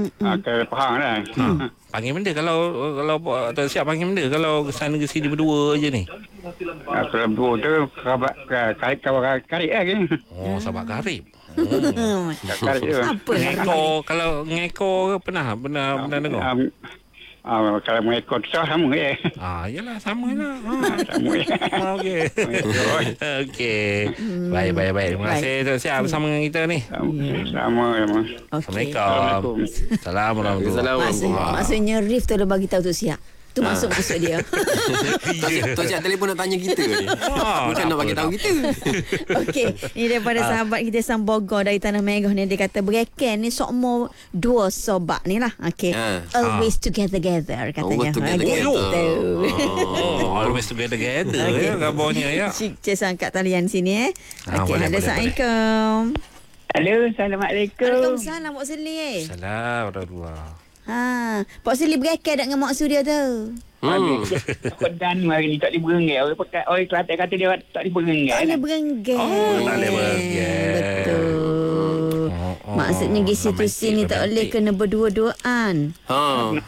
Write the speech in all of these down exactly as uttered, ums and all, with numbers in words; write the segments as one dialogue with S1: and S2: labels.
S1: Ah, ke Pahang lah.
S2: Ha. Panggil benda kalau kalau tak siap panggil benda kalau sana ke sini berdua je ni.
S1: Ah, kalau dua tu kerabat karib kawan karib lah kan.
S2: Oh, sahabat karib. Hmm.
S1: Karib tu.
S3: Apa lah.
S2: Ngekor kalau ngekor ke pernah pernah pernah dengar.
S1: Um, ah, kalau mengekor tu sama ya.
S2: Ah, yalah samalah. Ha.
S1: Sama ya.
S2: Okey. Okey. Baik baik baik. Terima kasih Tok Siap bersama dengan kita ni.
S1: Sama sama.
S3: Okey.
S2: Assalamualaikum. Assalamualaikum.
S4: Assalamualaikum.
S3: Maksud, maksudnya Rif tu dah bagi tahu tu siap. Tu maksud maksud dia.
S4: Tok Siap telefon nak tanya kita ni.
S2: Ah,
S4: Bukan nak bagi tahu kita.
S3: Okey, ni daripada sahabat kita Sam Bogor dari Tanah Merah ni, dia kata bereken ni sokmo dua sobat ni lah. Okey.
S4: Ha.
S3: Always together together katanya.
S4: Always together
S3: Okey,
S4: together.
S3: gitu.
S2: Oh, always together together
S3: Okey.
S2: ya kabarnya ya.
S3: Cik Cik angkat talian sini eh.
S2: Ah,
S3: Okey,
S2: boleh, boleh,
S3: Assalamualaikum.
S1: Halo, Assalamualaikum.
S3: Waalaikumsalam Mak Seli.
S2: Salam warahmatullahi.
S3: Ha, Pak Seli bereken tak dengan mak su dia tu?
S4: Hmm.
S1: Kau dan hari ni tak boleh berenggai. Orang pakai orang Kelantan kata dia tak boleh berenggai.
S3: Tak boleh berenggan.
S2: Oh, tak boleh berenggan.
S3: Betul.
S2: Oh, oh.
S3: Maksudnya institusi ni tak boleh kena berdua-duaan.
S4: Ha.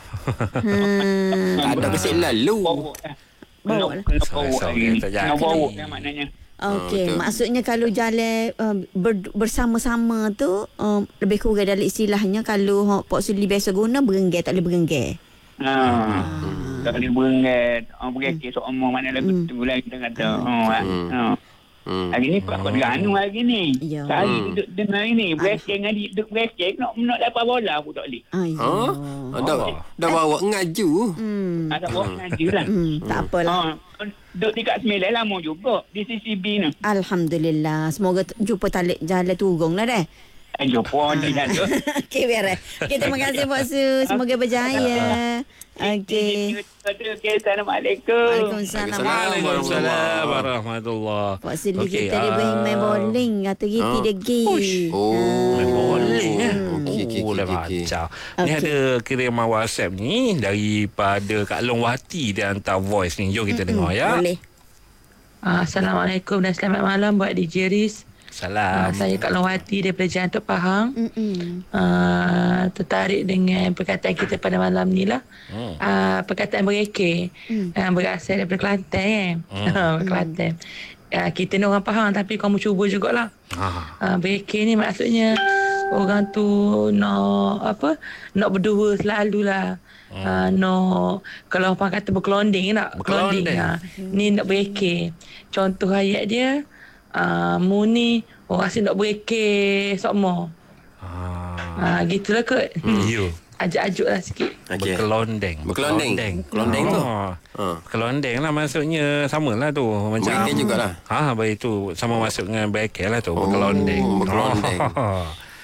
S3: Hmm.
S4: Tak ada kesel lalu.
S1: Bawa lah. Kena
S3: Bawa lah.
S1: kena
S2: Sorry,
S1: bawa
S2: sorry,
S1: hari ni.
S2: tak jadi.
S1: Kena bawa kan maknanya.
S3: Okey,
S4: betul.
S3: maksudnya kalau jalan uh, ber, bersama-sama tu um, lebih kurang dalam istilahnya kalau uh, Pak Suli biasa guna berenggan tak boleh berenggan.
S1: Ha. Tak boleh berenggai. Orang berekik sok omong mana lagu tu bulan kita kata. Oh, ha.
S4: Hmm.
S1: Hari ni Pak Kau Deranu hari ni.
S3: Ya.
S1: Sehari
S4: Hmm.
S1: duduk dengar ni. Berekik dengan adik duduk berekik. Nak, nak dapat bola aku tak boleh.
S3: Ay.
S4: Ha? Dah dah bawa ngaju.
S3: Hmm.
S1: Ada bawa ngaji lah.
S3: Hmm, tak apalah.
S1: Ha. Duduk dekat Sembilan lama juga. Di C C B ni.
S3: Alhamdulillah. Semoga t- jumpa talik jalan turun lah dah.
S1: Eh, jumpa ni dah tu.
S3: Okey, biar eh. Okey, terima kasih Pak Su. Semoga berjaya. Okey.
S1: Okey, Assalamualaikum.
S3: Waalaikumsalam.
S2: Waalaikumsalam warahmatullahi.
S3: Pak Sili
S2: Okey,
S3: kita dia
S2: ah.
S3: bermain bowling atau gitu
S4: Ah.
S3: dia gi.
S4: Oh.
S2: Main bowling ya.
S4: Okey, okey,
S2: Oh,
S4: okey,
S2: dah
S4: okey.
S2: macam. Ni
S3: Okey.
S2: ada kiriman WhatsApp ni daripada Kak Long Wati, dia hantar voice ni. Jom kita dengar ya.
S3: Boleh.
S5: Uh, Assalamualaikum dan selamat malam buat D J Riz.
S2: Salam.
S5: Uh, saya Kak Lawati daripada Jantung Pahang.
S3: Mm-mm.
S5: Uh, tertarik dengan perkataan kita pada malam ni lah.
S2: Hmm.
S5: Uh, perkataan bereke.
S3: Mm.
S5: Uh, berasal daripada Kelantan kan.
S2: Hmm.
S5: Kelantan. Uh, kita ni orang Pahang tapi kamu cuba jugalah.
S2: Ah.
S5: Uh, bereke ni maksudnya orang tu nak apa? Nak berdua selalulah. Hmm. Uh, nak kalau orang kata berkelonding nak
S2: Berkelonding.
S5: Ha. Ni nak bereke. Contoh ayat dia uh, mu ni orang asyik nak bereke sokmo.
S2: Ah.
S5: Ha, gitulah kot.
S2: Hmm. You.
S5: Ajak-ajuk lah sikit.
S4: Okey.
S2: Berkelondeng.
S4: Berkelondeng. Kelondeng tu.
S2: Oh.
S4: Ha.
S2: Kelondeng lah maksudnya samalah tu macam
S4: Bereke jugalah.
S2: Ha, baik tu sama masuk dengan bereke lah tu, berkelondeng.
S4: Oh, berkelondeng.
S2: Oh.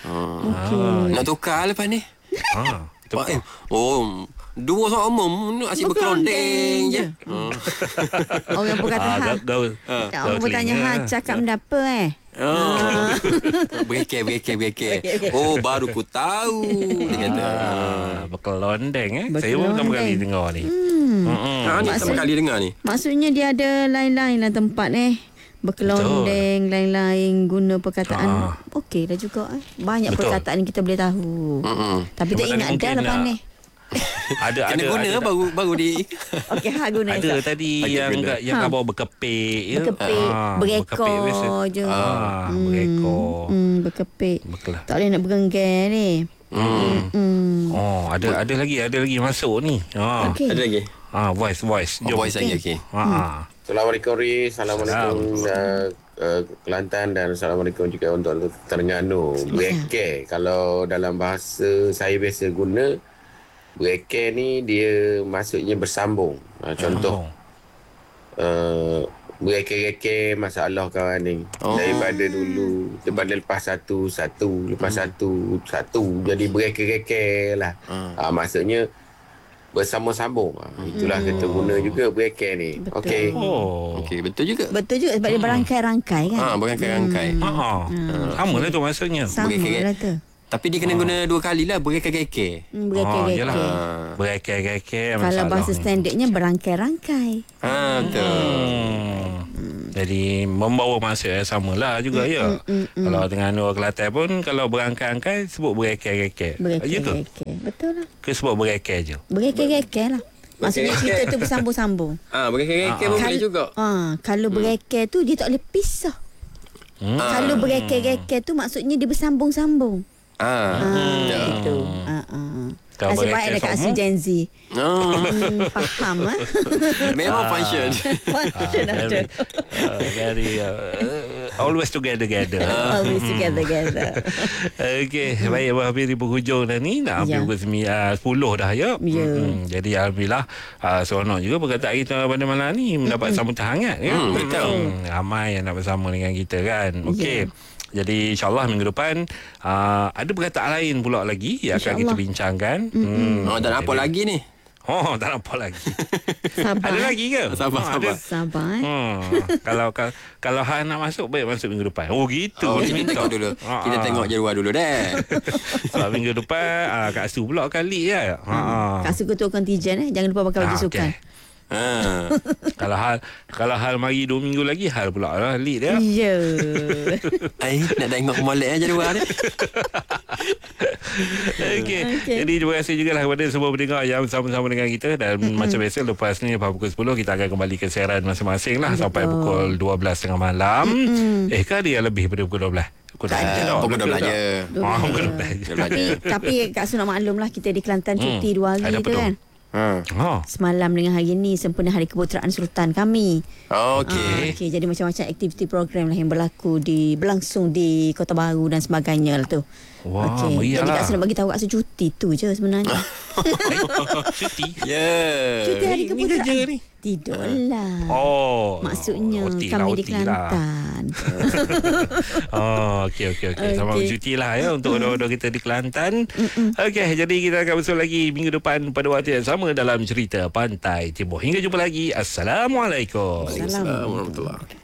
S4: Ha. Nak tukar lepas ni.
S2: Ha. Tu.
S4: Pak, eh. Oh, dua seorang umum ni asyik berkelondeng je. Ha.
S3: Orang pun kata
S2: Ah,
S3: ha.
S2: gaul.
S4: Ha.
S3: Tak, orang pun tanya ha cakap mendapa eh.
S4: Oh. Bereke, bereke, bereke.
S3: Okey, okey.
S4: Oh, baru ku tahu. Dia kata.
S2: Ah, berkelondeng eh. Saya pun pertama kali
S3: Berkelondeng.
S2: dengar ni.
S3: Hmm.
S2: Hmm.
S4: Ha, ni
S3: Maksud-
S4: pertama kali dengar ni.
S3: Maksudnya dia ada lain-lain lah tempat eh. Berkelondeng, lain-lain guna perkataan.
S2: Ah.
S3: Okey dah juga eh. Banyak
S2: Betul.
S3: perkataan yang kita boleh tahu.
S4: Mm-mm.
S3: Tapi tak
S2: Cuma
S3: ingat
S2: tadi
S3: dah
S2: mungkin
S3: lepas
S2: nak-
S3: ni.
S2: Ada
S4: Kena
S2: ada
S4: guna
S2: ada,
S4: baru baru di.
S3: Okey, ha guna
S2: ada
S3: esok.
S2: tadi
S4: Okey,
S2: yang
S4: guna.
S2: yang
S3: Ha.
S2: khabar berkepik ya.
S3: Berkepik,
S2: Ah,
S3: berekor
S2: berkepik biasa.
S3: je.
S2: Ah, berekor.
S3: Hmm, berkepik.
S2: Betul.
S3: Tak boleh nak berenggan ni.
S4: Hmm.
S3: Hmm.
S2: Oh, ada ada lagi, ada lagi masuk ni. Ha.
S3: Okey.
S4: Ada lagi.
S2: Ah, voice voice.
S4: Oh,
S2: Jom.
S4: voice lagi okey.
S2: Ha. ah.
S6: Assalamualaikum Riz, Assalamualaikum uh, uh, Kelantan dan Assalamualaikum juga untuk Terengganu. Bereke, kalau dalam bahasa saya biasa guna, bereke ni dia maksudnya bersambung. Uh, contoh, uh, bereke-reke masalah kawan ni.
S4: Oh.
S6: Daripada dulu, daripada lepas satu, satu, lepas satu, satu. Jadi bereke-reke lah.
S4: Hmm.
S6: Uh, maksudnya, bersambung-sambung. Ha, itulah
S3: Hmm.
S6: kita guna juga bereke ni.
S3: Betul.
S6: Okey.
S2: Oh.
S4: Okey, betul juga.
S3: Betul juga sebab dia berangkai-rangkai kan.
S4: Ha, berangkai-rangkai.
S2: Ha. Sama lah tu maksudnya.
S3: Sama
S4: Berengkai.
S3: lah tu.
S4: Tapi dia kena guna dua kali lah. Bereke-reke.
S3: Hmm,
S2: Oh,
S3: berangkai-rangkai.
S2: yalah.
S4: Ha.
S2: Bereke-reke
S3: Kalau
S2: masalah
S3: bahasa
S2: ni.
S3: standardnya berangkai-rangkai.
S4: Ha, betul.
S2: Hmm. Jadi membawa maksud yang sama lah juga ya.
S3: mm, mm.
S2: Kalau dengan orang Kelantan pun kalau berangkai-angkai sebut bereke-reke. Ya ke?
S3: Berangkai-rangkai. Betul lah.
S2: Ke sebab berekeh je?
S3: Berekeh-rekeh lah. Maksudnya cerita tu bersambung-sambung.
S4: Ah, berekeh-rekeh pun boleh juga.
S3: Ah, kalau hmm. berekeh tu dia tak boleh pisah.
S2: Hmm.
S3: Kalau berekeh-rekeh tu maksudnya dia bersambung-sambung.
S4: Ah,
S3: Ah,
S4: ya.
S3: gitu. Ah, ah.
S2: Kalau
S3: Nasib baik
S2: berekeh
S3: dekat
S2: semua?
S3: Asu Gen Z.
S4: Oh,
S3: Hmm, faham lah.
S4: memang function.
S3: Function ada.
S2: Very, uh, very uh, always together together.
S3: Always together together.
S2: Okey, baik Abang Hafiz di penghujung dah ni. Nak
S3: Ya.
S2: hampir pukul sembilan, uh, sepuluh dah ya.
S3: Ya.
S2: Hmm, jadi alhamdulillah uh, seronok juga perkataan kita pada malam ni mendapat sambutan hangat ya.
S4: Hmm, betul.
S2: Hmm, ramai yang nak bersama dengan kita kan. Okey.
S3: Ya.
S2: Jadi insyaAllah minggu depan uh, ada perkataan lain pula lagi yang akan kita
S3: InsyaAllah.
S2: bincangkan. Hmm.
S4: Oh, dan apa
S2: Jadi-
S4: lagi ni?
S2: Oh, tak nampak lagi.
S3: Sabar.
S2: Ada lagi ke?
S4: Sabar,
S2: Oh,
S4: sabar.
S2: ada.
S3: Sabar eh.
S2: Hmm. kalau kalau kalau Han nak masuk baik masuk minggu depan. Oh gitu.
S4: Oh,
S2: dia
S4: kita
S2: minta.
S4: tengok dulu.
S2: Ha,
S4: Kita
S2: ha.
S4: tengok jadual dulu deh.
S2: Sebab minggu depan ah, Kak Su pula kali ya. Ha.
S3: Kak Su ketua kontijen eh. Jangan lupa pakai baju
S2: Ah,
S3: sukan.
S2: okey.
S4: Ha.
S2: Kalau hal kalau hal mari dua minggu lagi hal pula lah lead dia.
S3: Ya.
S4: Eh, nak tengok molek eh jadual ni.
S2: Okey.
S3: Okey.
S2: Jadi terima kasih juga lah kepada semua pendengar yang bersama-sama dengan kita dan mm-hmm. macam biasa lepas ni lepas pukul sepuluh kita akan kembali ke siaran masing-masing lah.
S3: Betul.
S2: Sampai pukul dua belas tengah malam. Mm-hmm. Eh kan dia lebih daripada pukul dua belas. Pukul
S3: Tak ada.
S2: dah.
S4: Pukul dua belas je.
S2: Ah, pukul dua belas je.
S3: Tapi tapi Kak Su nak maklum lah kita di Kelantan cuti
S2: Hmm.
S3: dua hari
S2: Ada
S3: tu
S2: apa tu?
S3: kan.
S4: Ha.
S2: Oh.
S3: Semalam dengan hari ni sempena Hari Keputeraan Sultan kami.
S4: Okey.
S3: Ah, Okey, jadi macam-macam aktiviti program lah yang berlaku di berlangsung di Kota Baru dan sebagainya lah tu.
S2: Wah,
S3: Okey. Jadi
S2: meriah
S3: Kak
S2: lah.
S3: Su nak bagi tahu Kak Su cuti tu je sebenarnya.
S2: Cuti.
S4: Ya.
S3: Cuti Hari
S2: ni- ni
S3: Keputeraan.
S2: kerja ni.
S3: Tidurlah.
S2: Oh.
S3: Maksudnya
S2: O T
S3: kami
S2: lah,
S3: di
S2: O T lah.
S3: Kelantan.
S2: Oh, okey okey okey. Sama
S3: Okey.
S2: cuti lah ya untuk orang-orang kita di Kelantan. Okey, jadi kita akan bersama lagi minggu depan pada waktu yang sama dalam cerita Pantai Timur. Hingga jumpa lagi. Assalamualaikum.
S3: Salam.
S4: Assalamualaikum warahmatullahi wabarakatuh.